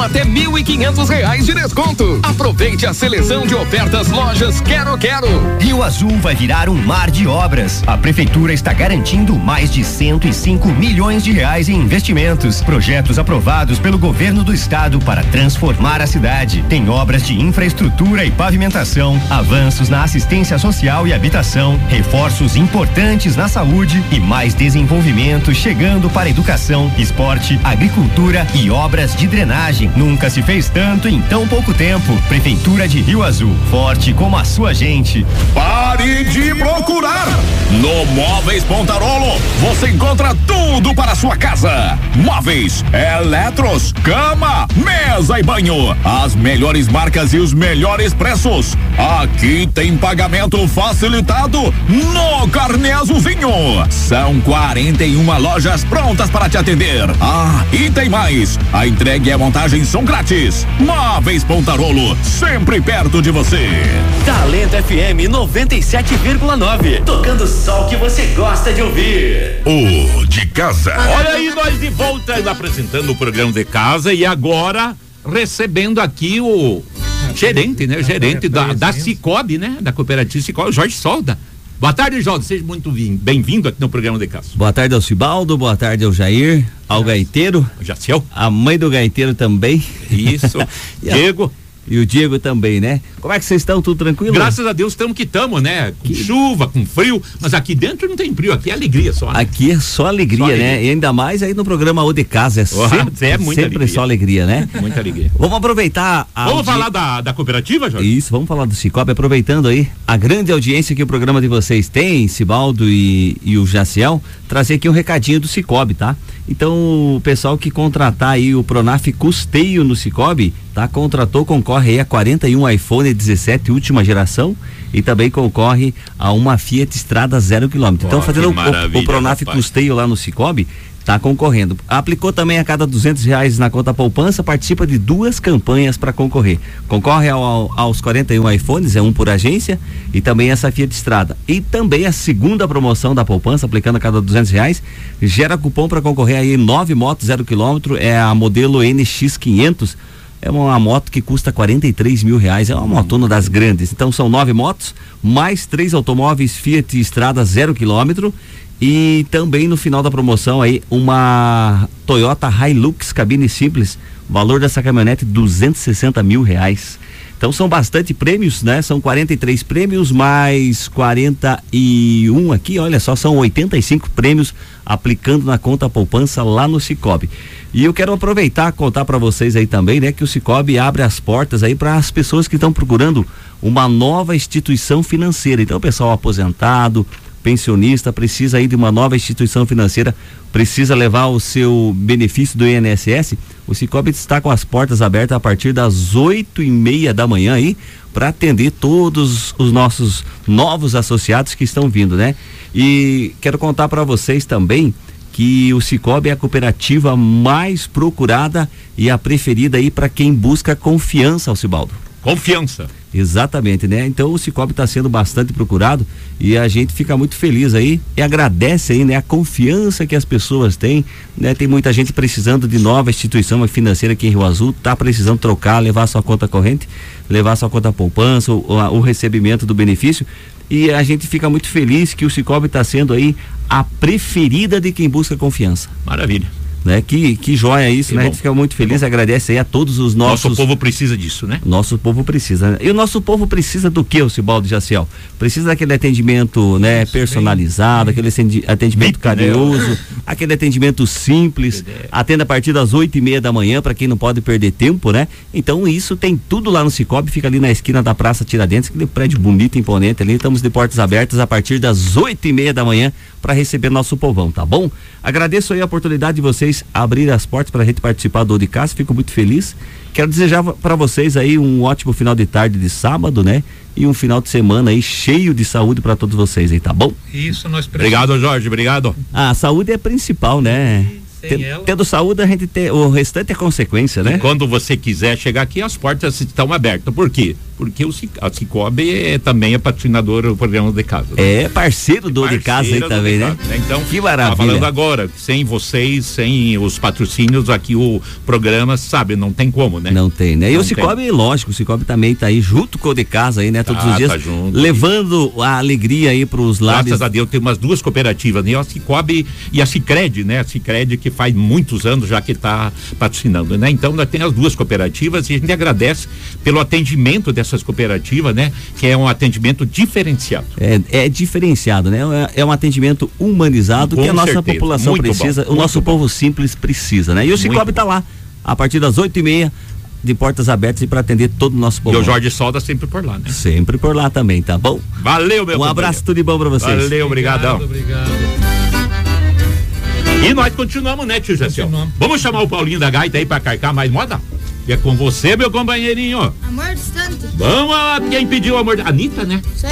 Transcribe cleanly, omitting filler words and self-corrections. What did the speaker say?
com até R$1.500 de desconto. Aproveite a seleção de ofertas lojas Quero Quero. Rio Azul vai virar um mar de obras. A prefeitura está garantindo mais de R$105 milhões em investimentos. Projetos aprovados pelo governo do estado para transformar a cidade. Tem obras de infraestrutura e pavimentação, avanços na assistência social e habitação, reforços importantes na saúde e mais desenvolvimento chegando para educação, esporte, agricultura e obras de drenagem. Nunca se fez tanto em tão pouco tempo. Prefeitura de Rio Azul, forte como a sua gente. Pare de procurar! No Móveis Pontarolo, você encontra tudo para a sua casa. Móveis, eletros, cama, mesa e banho. As melhores marcas e os melhores preços. Aqui tem pagamento facilitado no Carnê Azulzinho. São 41 lojas prontas para te atender. Ah, e tem mais. A entrega e a montagem são grátis. Móveis Pontarolo, sempre perto de você. Talento FM 97,9. Tocando só o que você gosta de ouvir. O de casa. Olha aí, nós de volta apresentando o programa de casa e agora recebendo aqui o gerente, né? Gerente da Cicobi, né? Da cooperativa Cicobi, Jorge Solda. Boa tarde, Jorge, seja muito bem-vindo aqui no programa de casa. Boa tarde ao Cibaldo, boa tarde ao Jair, ao gaiteiro. Jaciel. A mãe do gaiteiro também. Isso. Diego. E o Diego também, né? Como é que vocês estão? Tudo tranquilo? Graças a Deus estamos que estamos, né? Com chuva, com frio, mas aqui dentro não tem frio, aqui é alegria só. Né? Aqui é só alegria, né? E ainda mais aí no programa O de Casa, sempre alegria. Só alegria, né? Muita alegria. Vamos aproveitar Vamos falar da cooperativa, Jorge? Isso, vamos falar do Cicobi, aproveitando aí a grande audiência que o programa de vocês tem, Cibaldo e o Jaciel, trazer aqui um recadinho do Cicobi, tá? Então, o pessoal que contratar aí o Pronaf Custeio no Cicobi, tá? Contratou, concorre aí a 41 iPhone 17 última geração e também concorre a uma Fiat Strada 0 km. Então, fazendo o Pronaf Custeio lá no Cicobi, tá concorrendo. Aplicou também a cada R$200 na conta poupança, participa de 2 campanhas para concorrer. Concorre aos 41 iPhones, é um por agência, e também essa Fiat Strada. E também a segunda promoção da poupança, aplicando a cada R$200, gera cupom para concorrer aí 9 motos 0 km, é a modelo NX500. É uma moto que custa R$43 mil, é uma motona das grandes. Então são 9 motos, mais 3 automóveis Fiat Strada 0 km. E também no final da promoção aí uma Toyota Hilux cabine simples, valor dessa caminhonete R$260 mil. Então são bastante prêmios, né? São 43 prêmios mais 41 aqui, olha só, são 85 prêmios aplicando na conta poupança lá no Cicobi. E eu quero aproveitar e contar para vocês aí também, né, que o Cicobi abre as portas aí para as pessoas que estão procurando uma nova instituição financeira. Então, o pessoal aposentado, pensionista, precisa aí de uma nova instituição financeira, precisa levar o seu benefício do INSS, o Cicobi está com as portas abertas a partir das 8:30 da manhã aí, para atender todos os nossos novos associados que estão vindo, né? E quero contar para vocês também que o Cicobi é a cooperativa mais procurada e a preferida aí para quem busca confiança, Alcibaldo. Confiança. Exatamente, né? Então o Cicobi está sendo bastante procurado e a gente fica muito feliz aí e agradece aí, né? A confiança que as pessoas têm, né? Tem muita gente precisando de nova instituição financeira aqui em Rio Azul, tá precisando trocar, levar sua conta corrente, levar sua conta poupança, o recebimento do benefício, e a gente fica muito feliz que o Cicobi está sendo aí a preferida de quem busca confiança. Maravilha. Né? Que joia isso, que né? Bom. A gente fica muito feliz, agradece aí a todos os nossos... Nosso povo precisa disso, né? Nosso povo precisa, né? E o nosso povo precisa do que, o Cibaldo Jaciel? Precisa daquele atendimento, né, personalizado, aquele atendimento carinhoso, aquele atendimento simples, atenda a partir das 8:30 da manhã, para quem não pode perder tempo, né? Então isso tem tudo lá no Cicobi, fica ali na esquina da Praça Tiradentes, aquele prédio bonito, imponente ali, estamos de portas abertas a partir das 8:30 da manhã para receber nosso povão, tá bom? Agradeço aí a oportunidade de vocês abrir as portas para a gente participar do De Casa, fico muito feliz. Quero desejar para vocês aí um ótimo final de tarde de sábado, né? E um final de semana aí cheio de saúde para todos vocês aí, tá bom? Isso nós precisamos. Obrigado, Jorge, obrigado. A saúde é principal, né? Tendo saúde, a gente tem, o restante é consequência, né? E quando você quiser chegar aqui, as portas estão abertas. Por quê? Porque a Cicobi também é patrocinador do programa de casa. Né? É parceiro do de casa aí também, né? Então, que maravilha. Tá falando agora, sem vocês, sem os patrocínios, aqui o programa, sabe, não tem como, né? Não tem, né? E o Cicobi, lógico, o Cicobi também tá aí junto com o de casa aí, né? Todos os dias, tá junto, levando a alegria aí pros lares. Graças a Deus, tem umas duas cooperativas, né? A Cicobi e a Sicredi, né? A Sicredi que faz muitos anos já que tá patrocinando, né? Então, nós temos as duas cooperativas e a gente agradece pelo atendimento dessas cooperativas, né? Que é um atendimento diferenciado. É diferenciado, né? É um atendimento humanizado que a nossa população precisa, o nosso povo simples precisa, né? E o Cicobi tá lá, a partir das 8h30, de portas abertas e para atender todo o nosso povo. E o Jorge Solda sempre por lá, né? Sempre por lá também, tá bom? Valeu, meu Um abraço, tudo de bom pra vocês. Valeu, obrigadão. Obrigado. E nós continuamos, né, tio Jaciel? Vamos chamar o Paulinho da Gaita aí pra carcar mais moda? E é com você, meu companheirinho. Amor distante. Vamos lá, quem pediu amor? Anitta, né?